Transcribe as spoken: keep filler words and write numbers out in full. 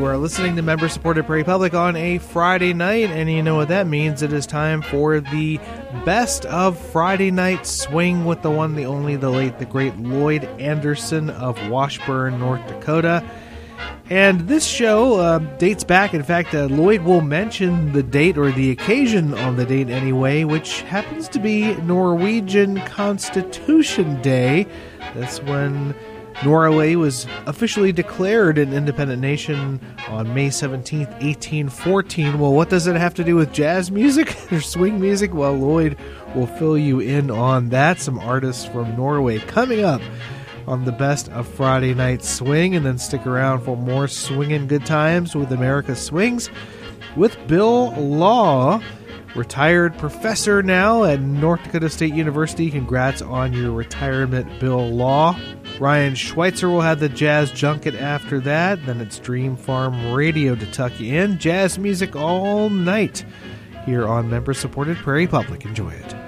You are listening to member-supported Prairie Public on a Friday night, and you know what that means. It is time for the best of Friday Night Swing with the one, the only, the late, the great Lloyd Anderson of Washburn, North Dakota. And this show uh, dates back. In fact, uh, Lloyd will mention the date, or the occasion on the date anyway, which happens to be Norwegian Constitution Day. That's when Norway was officially declared an independent nation on May seventeenth, eighteen fourteen. Well, what does it have to do with jazz music or swing music? Well, Lloyd will fill you in on that. Some artists from Norway coming up on the best of Friday Night Swing, and then stick around for more swinging good times with America Swings with Bill Law, retired professor now at North Dakota State University. Congrats on your retirement, Bill Law. Ryan Schweitzer will have the Jazz Junket after that. Then it's Dream Farm Radio to tuck you in. Jazz music all night here on member-supported Prairie Public. Enjoy it.